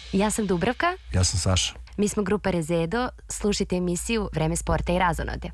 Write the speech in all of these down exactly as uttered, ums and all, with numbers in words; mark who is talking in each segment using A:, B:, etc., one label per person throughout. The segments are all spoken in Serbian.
A: Ja sam Dubravka.
B: Ja sam Saša.
A: Mi smo grupa Rezedo. Slušajte emisiju Vreme sporta i razonode.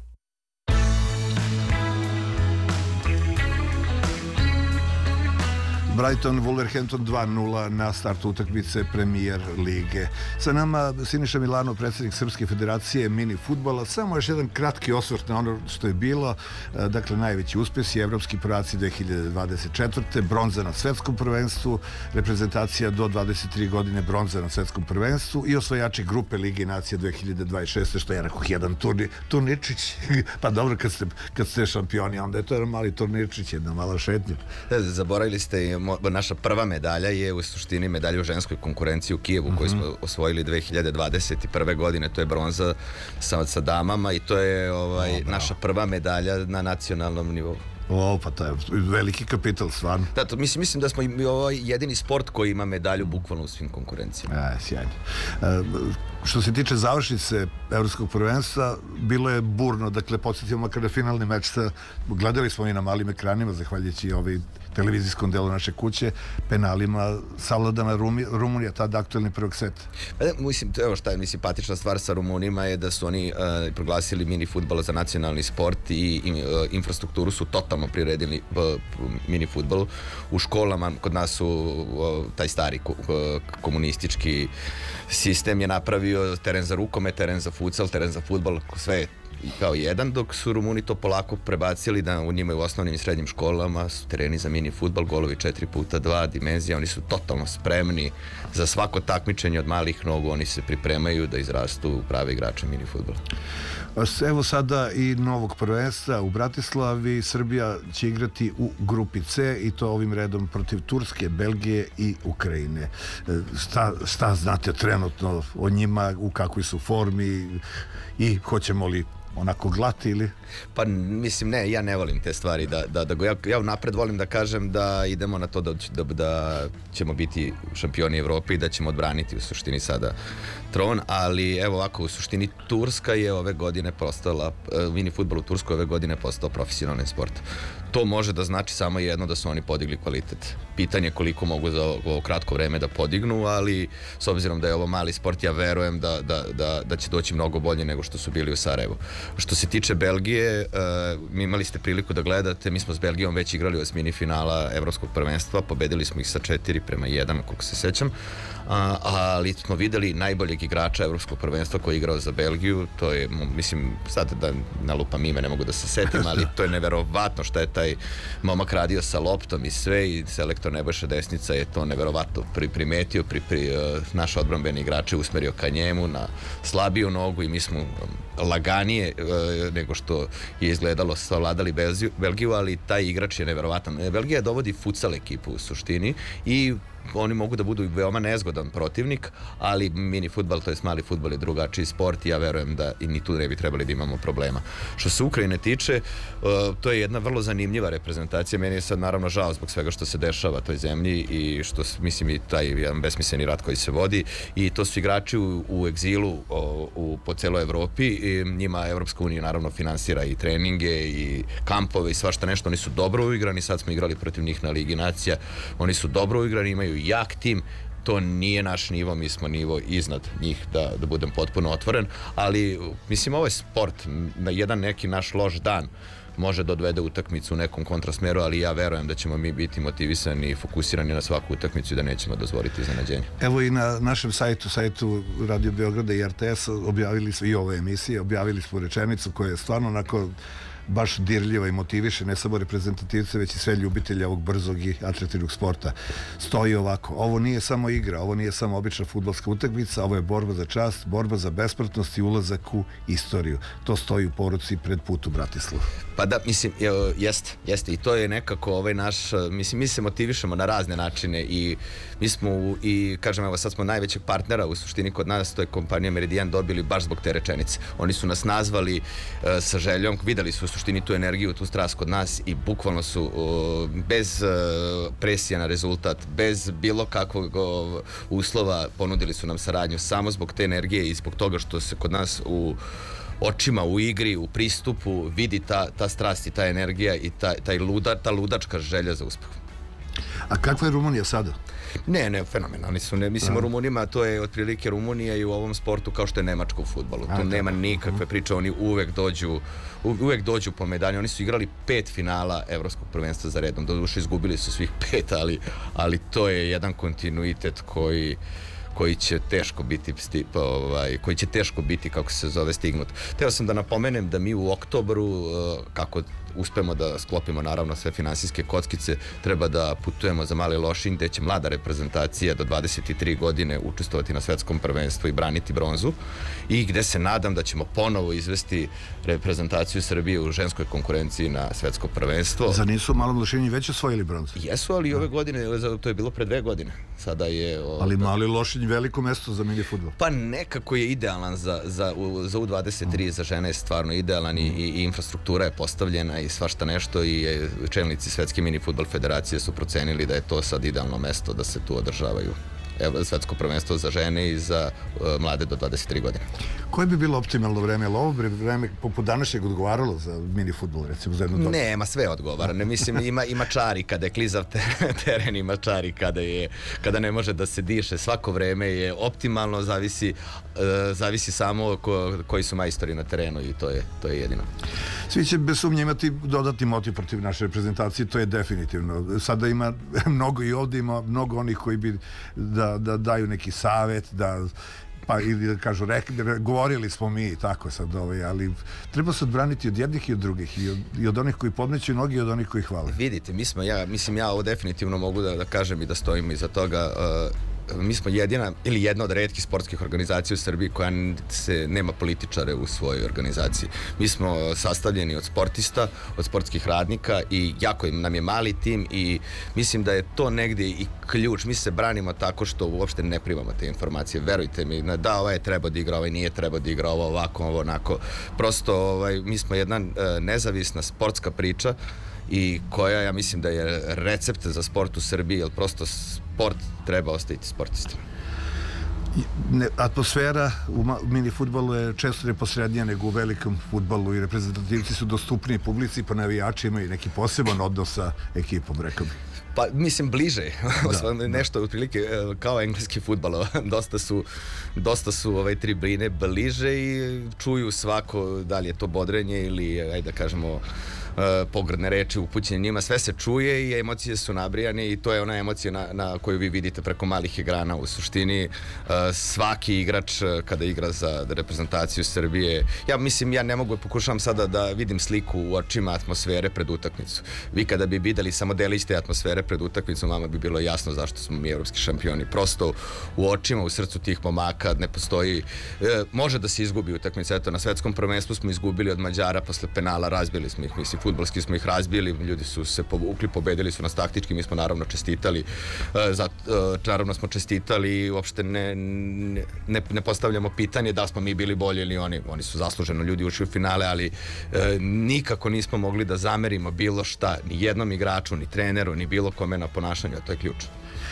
C: Brighton Wolverhampton dva nula na startu utakmice Premier lige. Sa nama Siniša Milano, predsjednik Srpske federacije mini fudbala. Samo još jedan kratki osvrt na ono što je bilo. Dakle, najveći uspjesi, evropski prvaci dve hiljade dvadeset četvrte. Bronza na svetskom prvenstvu, reprezentacija do dvadeset tri godine, bronza na svetskom prvenstvu i osvajači grupe Lige nacija dve hiljade dvadeset šeste. Što ja rekoh, jedan turni, turnirčić. Pa dobro, kad ste, kad ste šampioni, onda je to jedan mali turnirčić, jedna mala šetnja.
D: Zaboravili ste i naša prva medalja je u suštini medalja u ženskoj konkurenciji u Kijevu, mm-hmm. koju smo osvojili dve hiljade dvadeset prve godine. To je bronza sa, sa damama i to je ovaj, o, naša prva medalja na nacionalnom nivou.
C: O, pa to je veliki kapital, stvarno.
D: Da, to, mislim, mislim da smo i ovaj jedini sport koji ima medalju bukvalno u svim konkurencijama.
C: E, sjajno. E, što se tiče završnice evropskog prvenstva, bilo je burno, dakle, podsjetimo makar na finalni meč sa, gledali smo i na malim ekranima, zahvaljujući ovaj televizijskom delu naše kuće, penalima savladana Rumunija, tada aktuelni prvog seta.
D: Pa, mislim, evo šta je mi simpatična stvar sa Rumunima je da su oni uh, proglasili mini fudbal za nacionalni sport i, i uh, infrastrukturu su totalno priredili uh, mini fudbal. U školama kod nas su uh, taj stari uh, komunistički sistem je napravio teren za rukomet, teren za futsal, teren za fudbal, sve kao jedan, dok su Rumuni to polako prebacili da u njima u osnovnim i srednjim školama su tereni za mini fudbal, golovi četiri puta dva, dimenzija, oni su totalno spremni za svako takmičenje od malih nogu, oni se pripremaju da izrastu u prave igrače mini fudbala.
C: Evo sada i novog prvenstva u Bratislavi. Srbija će igrati u grupi C i to ovim redom protiv Turske, Belgije i Ukrajine. Šta, šta znate trenutno o njima, u kakvoj su formi i hoćemo li onako glati ili?
D: Pa mislim ne, ja ne volim te stvari da, da, da ja, ja napred volim da kažem da idemo na to da, da, da ćemo biti šampioni Evrope i da ćemo odbraniti u suštini sada tron, ali evo ovako, u suštini Turska je ove godine postala, mini fudbal u Turskoj ove godine postao profesionalni sport. To može da znači samo jedno, da su oni podigli kvalitet. Pitanje koliko mogu za ovo kratko vreme da podignu, ali s obzirom da je ovo mali sport, ja verujem da, da, da, da će doći mnogo bolje nego što su bili u Sarajevu. Što se tiče Belgije, uh, imali ste priliku da gledate, mi smo s Belgijom već igrali osmini finala evropskog prvenstva, pobedili smo ih sa četiri prema jedan, koliko se sećam, uh, ali smo videli najboljeg igrača evropskog prvenstva koji je igrao za Belgiju, to je, mislim, sad da nalupam ime, ne mogu da se setim, ali to je neverovatno što je taj momak radio sa loptom i sve, i selektor Nebojša Desnica je to neverovatno pri, primetio, pri, pri, uh, naš odbrambeni igrač je usmerio ka njemu na slabiju nogu i mi smo um, laganije uh, nego što je izgledalo savladali Belgiju, Belgiju, ali taj igrač je neverovatan. Belgija dovodi futsal ekipu u suštini i oni mogu da budu veoma nezgodan protivnik, ali mini fudbal, to je mali fudbal, je drugačiji sport i ja verujem da i ni tu ne bi trebali da imamo problema. Što se Ukrajine tiče, uh, to je jedna vrlo zanimljiva reprezentacija. Meni je sad naravno žao zbog svega što se dešava toj zemlji i što, mislim, i taj jedan besmisleni rat koji se vodi, i to su igrači u, u egzilu u, u, po celoj Evropi i njima Evropska unija naravno finansira i treninge i kampove i svašta nešto. Oni su dobro uigrani, sad smo igrali protiv njih na Ligi nacija, oni su dobro uigrani, imaju jak tim, to nije naš nivo, mi smo nivo iznad njih, da, da budem potpuno otvoren, ali mislim ovo je sport, na jedan neki naš loš dan može da odvede utakmicu u nekom kontrasmeru, ali ja verujem da ćemo mi biti motivisani i fokusirani na svaku utakmicu i da nećemo dozvoliti iznenađenje.
C: Evo i na našem sajtu, sajtu Radio Beograda i R T S objavili smo i ove emisije, objavili smo rečenicu koja je stvarno onako baš dirljiva i motiviše ne samo reprezentativce, već i sve ljubitelje ovog brzog i atraktivnog sporta. Stoji ovako: ovo nije samo igra, ovo nije samo obična fudbalska utakmica, ovo je borba za čast, borba za besmrtnost i ulazak u istoriju. To stoji u poruci pred put u Bratislavu.
D: Pa da, mislim, jeste, jeste i to je nekako ovaj naš, mislim, mi se motivišemo na razne načine i mi smo u, i kažem, evo sad smo najvećeg partnera u suštini kod nas, to je kompanija Meridian, dobili baš zbog te rečenice. Oni su nas nazvali uh, sa željom, videli su u suštini tu energiju, tu strast kod nas i bukvalno su uh, bez uh, presija na rezultat, bez bilo kakvog uh, uslova ponudili su nam saradnju samo zbog te energije i zbog toga što se kod nas u očima, u igri, u pristupu vidi ta, ta strast i ta energija i ta, taj luda, ta ludačka želja za uspeh.
C: A kakva je Rumunija sada?
D: Ne, ne, fenomenalni su. Ne, mislim, o Rumunima, to je otprilike Rumunija i u ovom sportu kao što je Nemačka u fudbalu. Tu nema nikakve priče, oni uvek dođu, uvek dođu po medalje. Oni su igrali pet finala evropskog prvenstva za redom. Doduše izgubili su svih pet, ali, ali to je jedan kontinuitet koji koji će teško biti stip, ovaj, koji će teško biti, kako se zove, stignut. Teo sam da napomenem da mi u oktobru, kako uspemo da sklopimo naravno sve finansijske kockice, treba da putujemo za Mali Lošinj, gde će mlada reprezentacija do dvadeset tri godine učestvovati na svetskom prvenstvu i braniti bronzu, i gde se nadam da ćemo ponovo izvesti reprezentaciju Srbije u ženskoj konkurenciji na svetsko prvenstvo.
C: Za nisu Malom Lošinji već osvojili bronzu?
D: Jesu, ali ove godine, to je bilo pre dve godine. Sada je...
C: Ali Mali Lošinj veliko mesto za mini fudbal.
D: Pa nekako je idealan za, za, za U dvadeset tri, za žene je stvarno idealan, i, i, i infrastruktura je postavljena i svašta nešto, i čelnici Svetske mini fudbal federacije su procenili da je to sad idealno mesto da se tu održavaju svetsko prvenstvo za žene i za uh, mlade do dvadeset tri godine.
C: Koje bi bilo optimalno vreme? Ali ovo vreme poput današnjeg odgovaralo za mini fudbal, recimo, za jednu dobu?
D: Ne, ma sve odgovara. Ne, mislim, ima, ima čari kada je klizav teren, ima čari kada, je, kada ne može da se diše. Svako vreme je optimalno, zavisi, uh, zavisi samo ko, koji su majstori na terenu, i to je, to je jedino.
C: Svi će bez sumnje imati dodatni motiv protiv naše reprezentacije, to je definitivno. Sada ima mnogo, i ovdje ima mnogo onih koji bi da, da daju neki savjet, da pa ili da kažu, rek, govorili smo mi tako sad, ovaj, ali treba se odbraniti od jednih i od drugih, i od, i od onih koji podmeću noge i od onih koji hvale.
D: Vidite, mi smo, ja, mislim, ja ovo definitivno mogu da, da kažem i da stojim iza toga. Uh, mi smo jedina ili jedna od retkih sportskih organizacija u Srbiji koja se nema političare u svojoj organizaciji. Mi smo sastavljeni od sportista, od sportskih radnika, i jako nam je mali tim, i mislim da je to negdje i ključ. Mi se branimo tako što uopšte ne primamo te informacije. Verujte mi, da, ovaj je trebao da igra, ovaj nije trebao da igra, ovo ovako, ovo onako. Prosto, ovaj, mi smo jedna nezavisna sportska priča, i koja, ja mislim da je recept za sport u Srbiji, jer prosto sport treba ostaviti sportistima.
C: Ne, atmosfera u mini fudbalu je često neposrednija nego u velikom fudbalu, i reprezentativci su dostupniji publici, pa navijači imaju neki poseban odnos sa ekipom, rekao bih.
D: Pa, mislim, bliže. Da, nešto da. Otprilike kao engleski fudbal. Dosta su, dosta su ovaj, tribine bliže i čuju svako, da li je to bodrenje ili, ajde da kažemo, Uh, pogrdne reči upućene njima, sve se čuje i emocije su nabrijane, i to je ona emocija na, na koju vi vidite preko malih ekrana. U suštini uh, svaki igrač uh, kada igra za reprezentaciju Srbije, ja mislim, ja ne mogu, pokušavam sada da vidim sliku u očima atmosfere pred utakmicu. Vi kada bi videli samo delić te atmosfere pred utakmicom, vama bi bilo jasno zašto smo mi evropski šampioni. Prosto u očima, u srcu tih momaka ne postoji, uh, može da se izgubi utakmica. Eto, na svetskom prvenstvu smo izgubili od Mađara posle penala, razbili smo ih, mislim, fudbalski smo ih razbili, ljudi su se povukli, pobedili su nas taktički, mi smo naravno čestitali, za, naravno smo čestitali i uopšte ne, ne, ne postavljamo pitanje da smo mi bili bolji ili oni, oni su zasluženo ljudi ušli u finale, ali e, nikako nismo mogli da zamerimo bilo šta, ni jednom igraču, ni treneru, ni bilo kome na ponašanju, a to je ključ.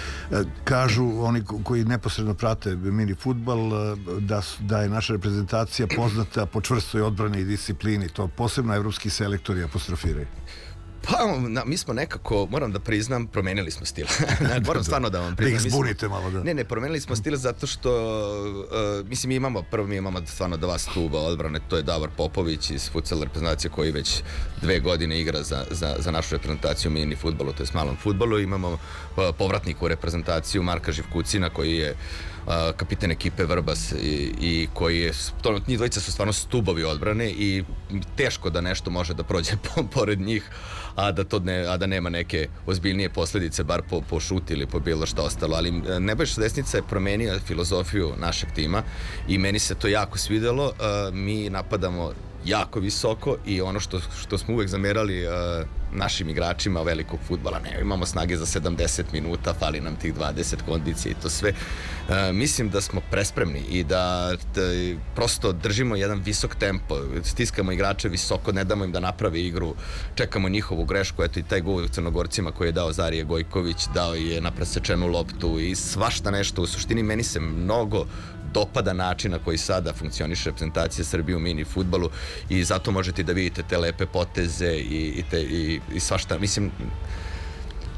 C: Kažu oni koji neposredno prate mini fudbal da, da je naša reprezentacija poznata po čvrstoj odbrani i disciplini, to posebno evropski selektori apostrofiraju.
D: Pa, na, mi smo nekako, moram da priznam, promenili smo stil. Moram stvarno da vam priznam.
C: Da ih zbunite malo, da.
D: Ne, ne, promenili smo stil zato što, uh, mislim, mi imamo, prvo mi imamo stvarno dva stuba odbrane, to je Davor Popović iz futsal reprezentacije koji već dve godine igra za, za, za našu reprezentaciju mini fudbalu, to je malom fudbalu. Imamo uh, povratnika u reprezentaciju Marka Živkucina koji je Uh, kapitan ekipe Vrbas, i, i koji je, to, njih dvojica su stvarno stubovi odbrane i teško da nešto može da prođe po, pored njih, a da, to ne, a da nema neke ozbiljnije posljedice, bar po, po šut ili po bilo što ostalo. Ali Nebojša Desnica je promenio filozofiju našeg tima i meni se to jako svidelo. Uh, mi napadamo jako visoko i ono što, što smo uvek zamerali uh, našim igračima velikog fudbala, ne, imamo snage za sedamdeset minuta, fali nam tih dvadeset kondicije i to sve. Uh, mislim da smo prespremni i da, da prosto držimo jedan visok tempo, stiskamo igrače visoko, ne damo im da naprave igru, čekamo njihovu grešku. Eto i taj gol Crnogorcima koji je dao Zarije Gojković, dao je na presečenu loptu i svašta nešto. U suštini meni se mnogo dopada načina koji sada funkcioniše reprezentacija Srbije u mini fudbalu i zato možete da vidite te lepe poteze i, i, te, i, i svašta. Mislim,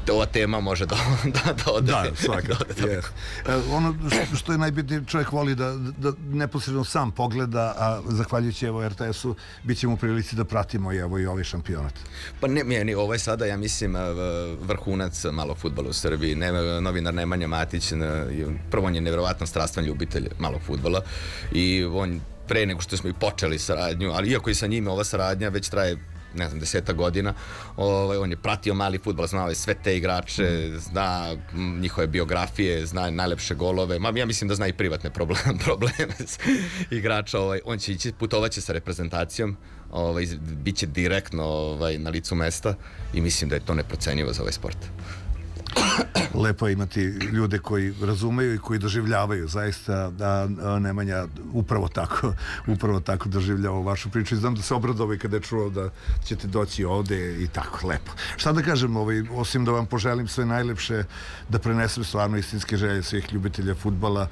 D: ova tema može da da da ode.
C: Da, svakako. Yes. Ono što je najbitnije, čovjek voli da, da neposredno sam pogleda, a zahvaljujući evo er te esu bit ćemo u prilici da pratimo i evo i ovaj šampionat.
D: Pa ne, meni ovo je sada, ja mislim, vrhunac malog fudbala u Srbiji. Ne, novinar Nemanja Matić, prvo on je nevjerovatno strastven ljubitelj malog fudbala i on pre nego što smo i počeli saradnju, ali iako i sa njime ova saradnja već traje ne znam, deseta godina, ovaj, on je pratio mali fudbal, znao je sve te igrače, zna njihove biografije, zna najlepše golove, ma ja mislim da zna i privatne probleme, probleme igrača, ovaj, on će ići, putovaće sa reprezentacijom, ovaj, bit će direktno ovaj, na licu mesta i mislim da je to neprocenjivo za ovaj sport.
C: Lepo je imati ljude koji razumeju i koji doživljavaju zaista, da Nemanja upravo tako upravo tako doživljava vašu priču i znam da se obradovao kada je čuo da ćete doći ovde i tako, lepo. Šta da kažem, ovaj, osim da vam poželim sve najlepše, da prenesem stvarno istinske želje svih ljubitelja fudbala.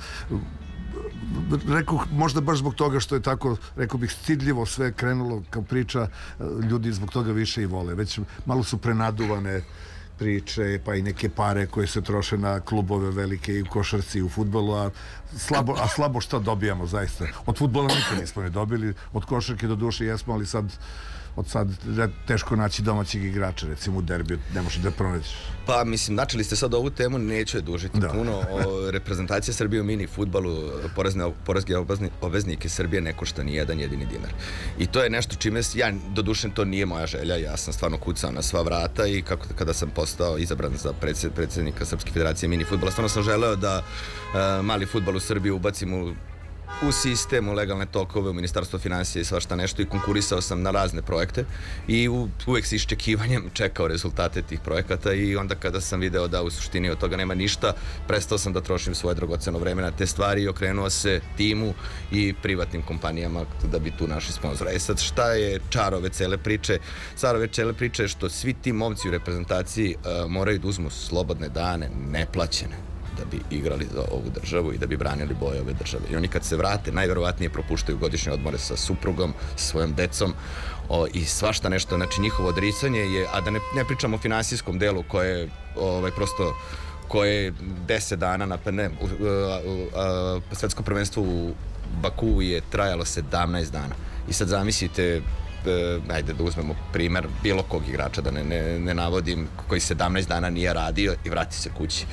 C: Rekao, možda baš zbog toga što je tako, rekao bih, stidljivo sve krenulo kao priča, ljudi zbog toga više i vole. Već malo su prenaduvane priče, pa i neke pare koje se troše na klubove velike i u košarci i u fudbalu, a slabo, a slabo šta dobijamo zaista. Od fudbala nikad nismo ne dobili, od košarke do duše jesmo, ali sad od sad teško naći domaćeg igrača, recimo u derbiju ne možeš da pronađeš.
D: Pa mislim, načeli ste sad ovu temu, neću je dužiti da. puno. O reprezentacija Srbije u mini fudbalu, poreske obveznike Srbije ne košta ni jedan jedini dinar. I to je nešto čime, ja dodušen, to nije moja želja, ja sam stvarno kucao na sva vrata i kako, kada sam postao izabran za predsjed, predsjednika Srpske federacije mini fudbala, stvarno sam želeo da uh, mali fudbal u Srbiji ubacim u u sistem, u legalne tokove, u Ministarstvo finansija i svašta nešto i konkurisao sam na razne projekte i u, uvek s iščekivanjem čekao rezultate tih projekata i onda kada sam video da u suštini od toga nema ništa, prestao sam da trošim svoje dragoceno vreme na te stvari i okrenuo se timu i privatnim kompanijama da bi tu našli sponzora. E sad, šta je čar ove cele priče? Čar ove cele priče je što svi ti momci u reprezentaciji uh, moraju da uzmu slobodne dane, neplaćene, da bi igrali za ovu državu i da bi branili boje ove države. I oni kad se vrate, najverovatnije propuštaju godišnje odmore sa suprugom, sa svojom decom o, i svašta nešto. Znači, njihovo odricanje je, a da ne, ne pričamo o finansijskom delu koje ovaj, prosto koje deset dana na ne, u, u, a, svetsko prvenstvo u Baku je trajalo sedamnaest dana. I sad zamislite, e, ajde da uzmemo primer bilo kog igrača, da ne, ne, ne navodim, koji sedamnaest dana nije radio i vrati se kući.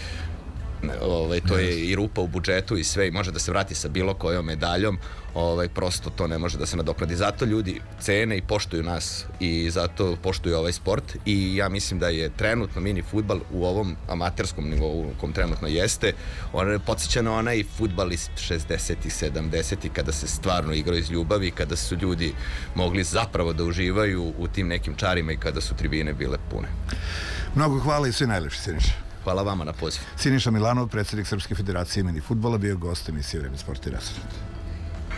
D: Ovaj, to je i rupa u budžetu i sve i može da se vrati sa bilo kojom medaljom, ovaj, prosto to ne može da se nadoknadi. Zato ljudi cene i poštuju nas i zato poštuju ovaj sport i ja mislim da je trenutno mini fudbal u ovom amaterskom nivou u kom trenutno jeste, on je podsjeća na onaj fudbal iz šezdesetih, sedamdesetih kada se stvarno igrao iz ljubavi, kada su ljudi mogli zapravo da uživaju u tim nekim čarima i kada su tribine bile pune.
C: Mnogo hvala i sve najlepše, Siniša.
D: Hvala vama na poziv.
C: Siniša Milanov, predsjednik Srpske federacije mini fudbala, bio gost emisije Vreme sporta i raspored.